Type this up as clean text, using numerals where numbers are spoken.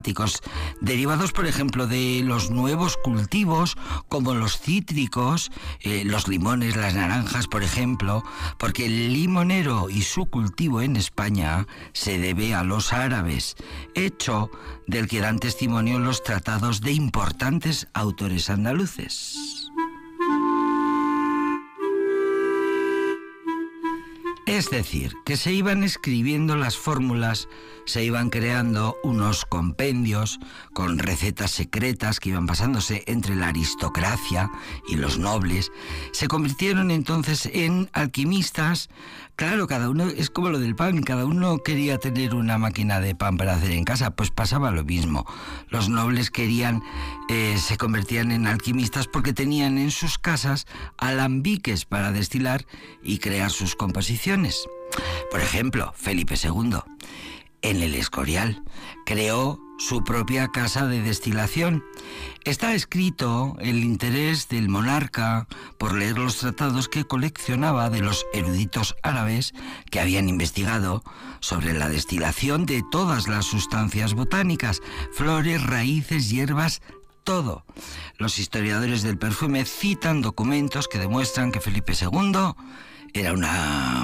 derivados, por ejemplo, de los nuevos cultivos como los cítricos, los limones, las naranjas, por ejemplo, porque el limonero y su cultivo en España se debe a los árabes, hecho del que dan testimonio los tratados de importantes autores andaluces. Es decir, que se iban escribiendo las fórmulas, se iban creando unos compendios con recetas secretas que iban pasándose entre la aristocracia y los nobles. Se convirtieron entonces en alquimistas. Claro, cada uno es como lo del pan, cada uno quería tener una máquina de pan para hacer en casa, pues pasaba lo mismo. Los nobles se convertían en alquimistas porque tenían en sus casas alambiques para destilar y crear sus composiciones. Por ejemplo, Felipe II, en el Escorial, creó su propia casa de destilación. Está escrito el interés del monarca por leer los tratados que coleccionaba de los eruditos árabes que habían investigado sobre la destilación de todas las sustancias botánicas, flores, raíces, hierbas, todo. Los historiadores del perfume citan documentos que demuestran que Felipe II era una